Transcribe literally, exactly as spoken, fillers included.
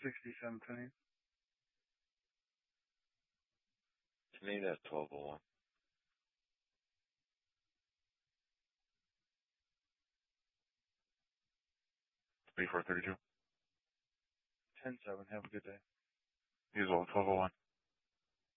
sixty-seven pennies. To me, that's twelve oh one. three four thirty-two. ten seven. Have a good day. You as well, twelve oh one.